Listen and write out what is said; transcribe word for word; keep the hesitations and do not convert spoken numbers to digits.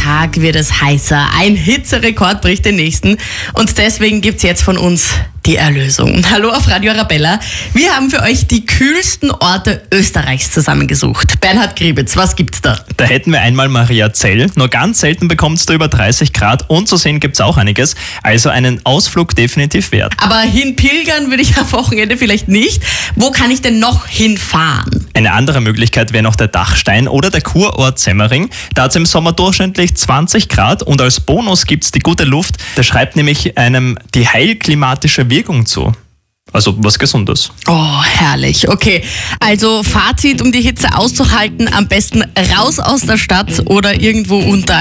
Tag wird es heißer. Ein Hitzerekord bricht den nächsten. Und deswegen gibt's jetzt von uns die Erlösung. Hallo auf Radio Arabella. Wir haben für euch die kühlsten Orte Österreichs zusammengesucht. Bernhard Griebitz, was gibt's da? Da hätten wir einmal Mariazell. Nur ganz selten bekommt's da über dreißig Grad und zu sehen gibt's auch einiges. Also einen Ausflug definitiv wert. Aber hinpilgern würde ich am Wochenende vielleicht nicht. Wo kann ich denn noch hinfahren? Eine andere Möglichkeit wäre noch der Dachstein oder der Kurort Semmering. Da hat's im Sommer durchschnittlich zwanzig Grad und als Bonus gibt's die gute Luft. Da schreibt nämlich einem die heilklimatische Wirkung zu. Also was Gesundes. Oh, herrlich. Okay, also Fazit, um die Hitze auszuhalten, am besten raus aus der Stadt oder irgendwo unter